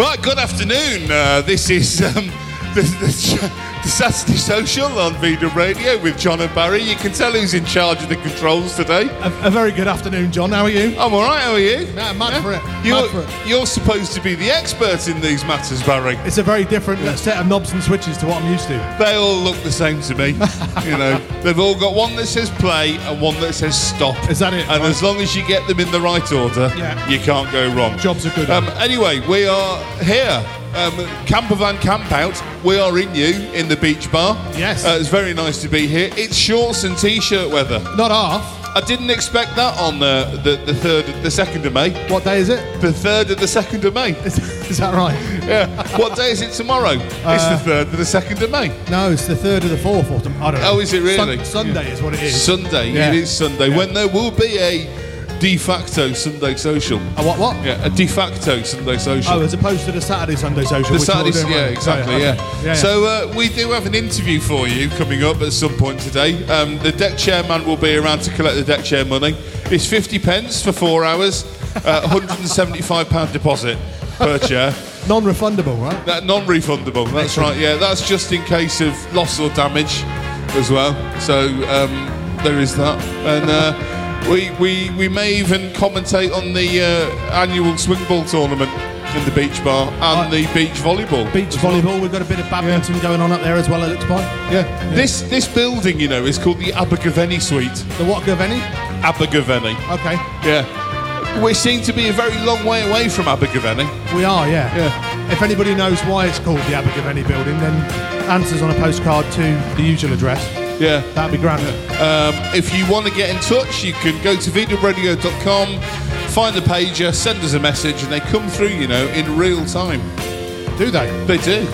Right, good afternoon. This is the Saturday Social on VW Radio with John and Barry. You can tell who's in charge of the controls today. A very good afternoon, John. How are you? I'm all right. How are you? Nah, mad for it. You're supposed to be the expert in these matters, Barry. It's a very different set of knobs and switches to what I'm used to. They all look the same to me. You know, they've all got one that says play and one that says stop. Is that it? And right? as long as you get them in the right order, you can't go wrong. Jobs are good. Anyway, we are here. Camper van camp out. We are in the beach bar. Yes. It's very nice to be here. It's shorts and t-shirt weather. Not half. I didn't expect that on the 2nd of May. What day is it? The 3rd of the 2nd of May. Is that right? Yeah. What day is it tomorrow? It's the 3rd of the 2nd of May. No, it's the 3rd of the 4th. I don't know. Oh, is it really? Sunday is what it is. Sunday. Yeah. It is Sunday. Yeah. When there will be a de facto Sunday social. A what? Yeah, a de facto Sunday social. Oh, as opposed to the Saturday Sunday social. The Saturday, yeah, exactly, yeah. Yeah. So we do have an interview for you coming up at some point today. The deck chairman will be around to collect the deck chair money. It's 50 pence for 4 hours, £175 deposit per chair. Non-refundable, right? Non-refundable, that's right, yeah. That's just in case of loss or damage as well. So there is that. And we may even commentate on the annual swing ball tournament in the beach bar and the beach volleyball. Beach volleyball, we've got a bit of badminton going on up there as well, it looks like. Yeah. This building, you know, is called the Abergavenny Suite. The what, Gavenny? Abergavenny. Okay. Yeah. We seem to be a very long way away from Abergavenny. We are, yeah. Yeah. If anybody knows why it's called the Abergavenny building, then answers on a postcard to the usual address. Yeah. That'd be grand. If you want to get in touch, you can go to VWradio.com, find the pager, send us a message, and they come through, you know, in real time. Do they? They do.